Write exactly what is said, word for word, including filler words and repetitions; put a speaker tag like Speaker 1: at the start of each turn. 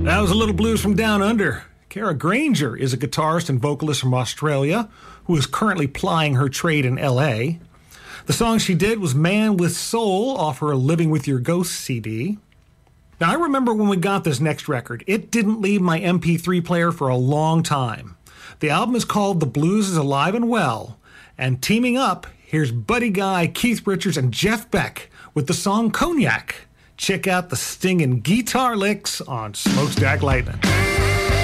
Speaker 1: That was a little blues from down under. Kara Granger is a guitarist and vocalist from Australia who is currently plying her trade in L A. The song she did was Man with Soul off her Living With Your Ghost C D. Now, I remember when we got this next record, it didn't leave my M P three player for a long time. The album is called The Blues Is Alive and Well, and teaming up, here's Buddy Guy, Keith Richards, and Jeff Beck with the song Cognac. Check out the stinging guitar licks on Smokestack Lightning.